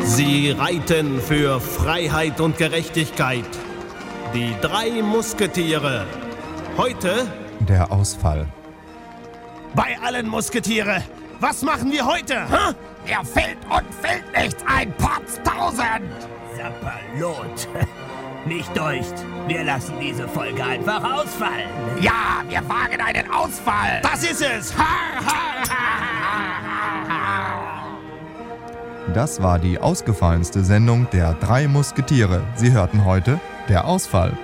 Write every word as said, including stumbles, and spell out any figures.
Sie reiten für Freiheit und Gerechtigkeit. Die drei Musketiere. Heute der Ausfall. Bei allen Musketiere, was machen wir heute? Hä? Ihr fehlt und fehlt nichts, ein Potztausend! Sapperlot. Nicht deucht, wir lassen diese Folge einfach ausfallen. Ja, wir wagen einen Ausfall! Das ist es! Ha, ha, ha, ha. Das war die ausgefallenste Sendung der drei Musketiere. Sie hörten heute der Ausfall.